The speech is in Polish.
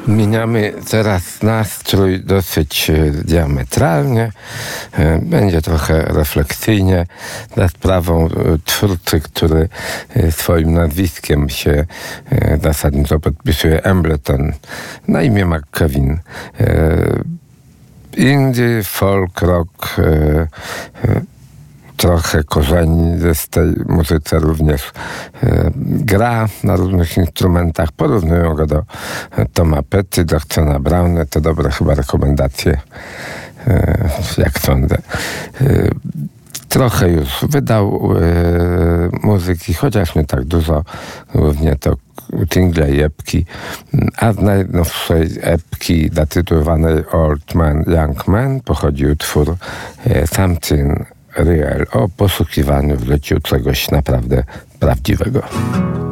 Zmieniamy teraz nastrój dosyć diametralnie. Będzie trochę refleksyjnie za sprawą twórcy, który swoim nazwiskiem się zasadniczo podpisuje Embleton, na imię McKevin. Indie, folk, rock, trochę korzeni z tej muzyce również gra na różnych instrumentach. Porównują go do Toma Petty, do Johna Browna. To dobre chyba rekomendacje, jak sądzę. Trochę już wydał muzyki, chociaż nie tak dużo, głównie to single i epki, a z najnowszej epki zatytułowanej Old Man, Young Man pochodzi utwór Something Real o poszukiwaniu w życiu czegoś naprawdę prawdziwego.